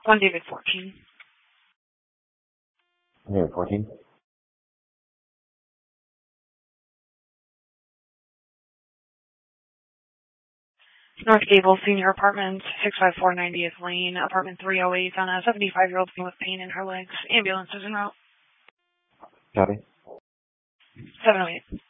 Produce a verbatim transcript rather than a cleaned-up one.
One David fourteen. David fourteen. North Gable Senior Apartments, six five four ninetieth Lane, apartment three oh eight, on a seventy-five-year-old woman with pain in her legs. Ambulance is en route. Copy. seven oh eight.